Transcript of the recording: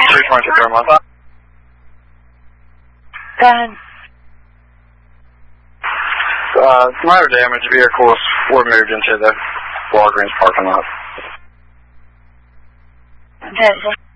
322 Thermont. Go ahead. Minor damage. Vehicles were moved into the Walgreens parking lot. Okay.